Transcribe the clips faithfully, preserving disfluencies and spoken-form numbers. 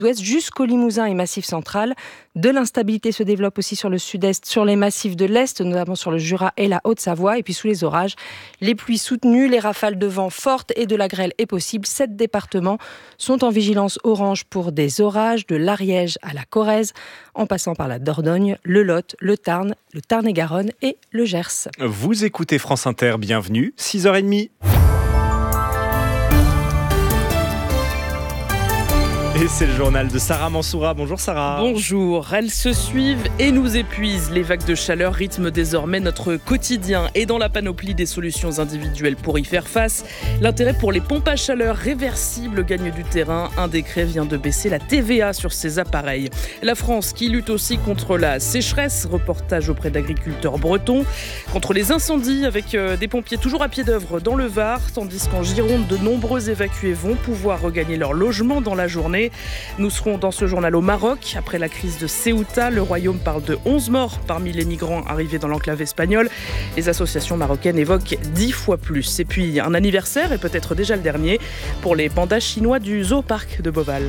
Ouest jusqu'au Limousin et Massif central. De l'instabilité se développe aussi sur le sud-est, sur les massifs de l'Est, notamment sur le Jura et la Haute-Savoie. Et puis sous les orages, les pluies soutenues, les rafales de vent fortes et de la grêle est possible. Sept départements sont en vigilance orange pour des orages, de l'Ariège à la Corrèze, en passant par la Dordogne, le Lot, le Tarn, le Tarn-et-Garonne et le Gers. Vous écoutez France Inter, bienvenue, six heures trente. Et c'est le journal de Sarah Mansoura. Bonjour Sarah. Bonjour, elles se suivent et nous épuisent. Les vagues de chaleur rythment désormais notre quotidien. Et dans la panoplie des solutions individuelles pour y faire face, l'intérêt pour les pompes à chaleur réversibles gagne du terrain. Un décret vient de baisser la T V A sur ces appareils. La France qui lutte aussi contre la sécheresse, reportage auprès d'agriculteurs bretons, contre les incendies avec des pompiers toujours à pied d'œuvre dans le Var, tandis qu'en Gironde, de nombreux évacués vont pouvoir regagner leur logement dans la journée. Nous serons dans ce journal au Maroc. Après la crise de Ceuta, le Royaume parle de onze morts parmi les migrants arrivés dans l'enclave espagnole. Les associations marocaines évoquent dix fois plus. Et puis un anniversaire, et peut-être déjà le dernier, pour les pandas chinois du Zoo-Parc de Beauval.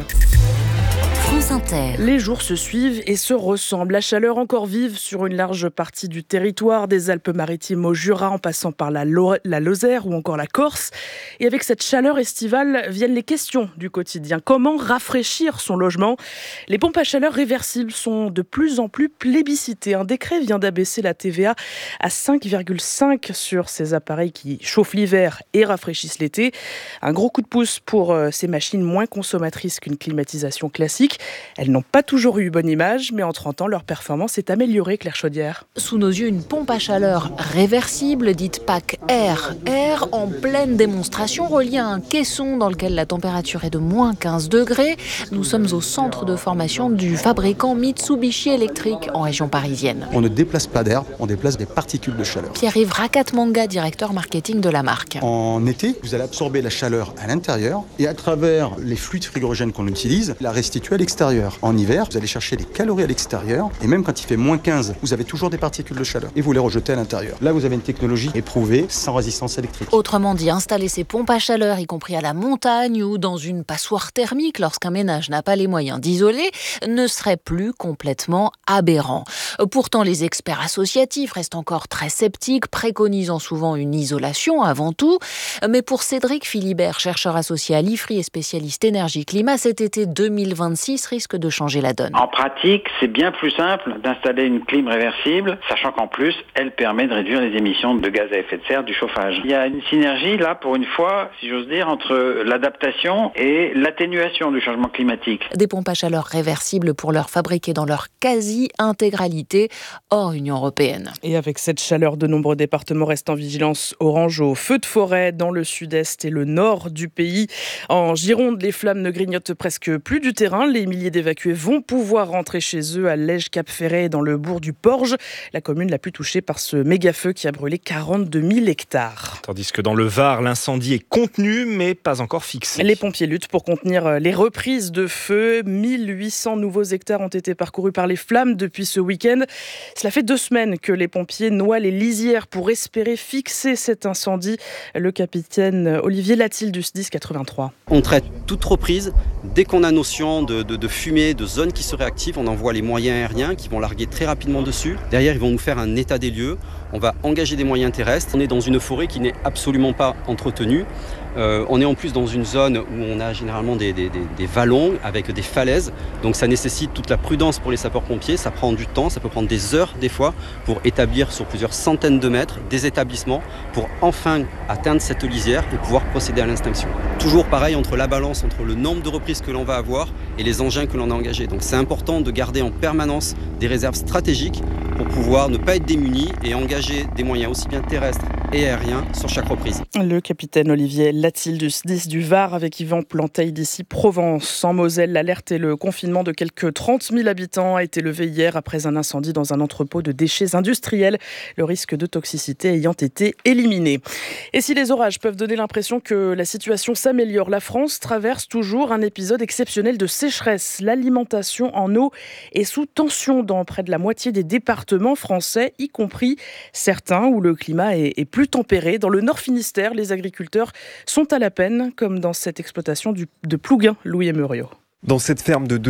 Les jours se suivent et se ressemblent. La chaleur encore vive sur une large partie du territoire, des Alpes-Maritimes au Jura, en passant par la, Lo- la Lozère ou encore la Corse. Et avec cette chaleur estivale viennent les questions du quotidien. Comment rafraîchir son logement ? Les pompes à chaleur réversibles sont de plus en plus plébiscitées. Un décret vient d'abaisser la T V A à cinq virgule cinq sur ces appareils qui chauffent l'hiver et rafraîchissent l'été. Un gros coup de pouce pour ces machines moins consommatrices qu'une climatisation classique. Elles n'ont pas toujours eu bonne image, mais en trente ans, leur performance est améliorée, Claire Chaudière. Sous nos yeux, une pompe à chaleur réversible, dite Pack Air. Air en pleine démonstration, reliée à un caisson dans lequel la température est de moins quinze degrés. Nous sommes au centre de formation du fabricant Mitsubishi Electric en région parisienne. On ne déplace pas d'air, on déplace des particules de chaleur. Pierre-Yves Rakatmanga, directeur marketing de la marque. En été, vous allez absorber la chaleur à l'intérieur et à travers les fluides frigorigènes qu'on utilise, la restituer à l'extérieur. En hiver, vous allez chercher les calories à l'extérieur et même quand il fait moins quinze, vous avez toujours des particules de chaleur et vous les rejetez à l'intérieur. Là, vous avez une technologie éprouvée sans résistance électrique. Autrement dit, installer ces pompes à chaleur, y compris à la montagne ou dans une passoire thermique lorsqu'un ménage n'a pas les moyens d'isoler, ne serait plus complètement aberrant. Pourtant, les experts associatifs restent encore très sceptiques, préconisant souvent une isolation avant tout. Mais pour Cédric Philibert, chercheur associé à l'I F R I et spécialiste énergie-climat, cet été deux mille vingt-six risque de changer la donne. En pratique, c'est bien plus simple d'installer une clim réversible, sachant qu'en plus, elle permet de réduire les émissions de gaz à effet de serre du chauffage. Il y a une synergie là, pour une fois, si j'ose dire, entre l'adaptation et l'atténuation du changement climatique. Des pompes à chaleur réversibles pour leur fabriquer dans leur quasi-intégralité hors Union européenne. Et avec cette chaleur, de nombreux départements restent en vigilance orange au feu de forêt dans le sud-est et le nord du pays. En Gironde, les flammes ne grignotent presque plus du terrain. Les milliers d'évacués vont pouvoir rentrer chez eux à Lège-Cap-Ferret dans le bourg du Porge, la commune la plus touchée par ce méga-feu qui a brûlé quarante-deux mille hectares. Tandis que dans le Var, l'incendie est contenu mais pas encore fixé. Les pompiers luttent pour contenir les reprises de feu. mille huit cents nouveaux hectares ont été parcourus par les flammes depuis ce week-end. Cela fait deux semaines que les pompiers noient les lisières pour espérer fixer cet incendie. Le capitaine Olivier Latil du S D I S quatre-vingt-trois. On traite toute reprise. Dès qu'on a notion de, de, de fumée, de zone qui serait active, on envoie les moyens aériens qui vont larguer très rapidement dessus. Derrière, ils vont nous faire un état des lieux. On va engager des moyens terrestres. On est dans une forêt qui n'est absolument pas entretenue. Euh, on est en plus dans une zone où on a généralement des, des, des, des vallons avec des falaises. Donc ça nécessite toute la prudence pour les sapeurs-pompiers. Ça prend du temps, ça peut prendre des heures des fois pour établir sur plusieurs centaines de mètres des établissements pour enfin atteindre cette lisière et pouvoir procéder à l'extinction. Toujours pareil entre la balance, entre le nombre de reprises que l'on va avoir et les engins que l'on a engagés. Donc c'est important de garder en permanence des réserves stratégiques pour pouvoir ne pas être démunis et engager des moyens aussi bien terrestres et aériens sur chaque reprise. Le capitaine Olivier Latil du S D I S du Var avec Yvan Planteil d'ici Provence. En Moselle, l'alerte et le confinement de quelques trente mille habitants a été levé hier après un incendie dans un entrepôt de déchets industriels, le risque de toxicité ayant été éliminé. Et si les orages peuvent donner l'impression que la situation s'améliore, la France traverse toujours un épisode exceptionnel de sécheresse. L'alimentation en eau est sous tension dans près de la moitié des départements français, y compris certains où le climat est, est plus tempéré. Dans le Nord Finistère, les agriculteurs sont à la peine, comme dans cette exploitation du, de Plouguin, Louis Emerio. Dans cette ferme de